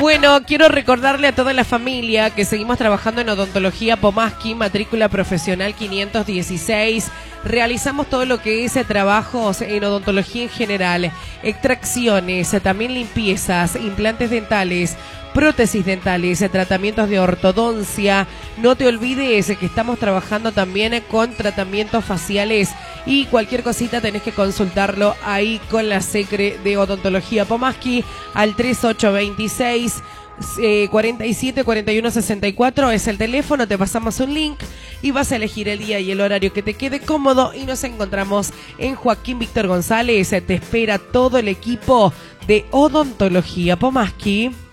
Bueno, quiero recordarle a toda la familia que seguimos trabajando en Odontología Pomaski, matrícula profesional 516. Realizamos todo lo que es trabajos en odontología en general, extracciones, también limpiezas, implantes dentales, prótesis dentales, tratamientos de ortodoncia. No te olvides que estamos trabajando también con tratamientos faciales y cualquier cosita tenés que consultarlo ahí con la secre de Odontología Pomaski al 3826 47 41 64 es el teléfono. Te pasamos un link y vas a elegir el día y el horario que te quede cómodo y nos encontramos en Joaquín Víctor González. Te espera todo el equipo de Odontología Pomaski.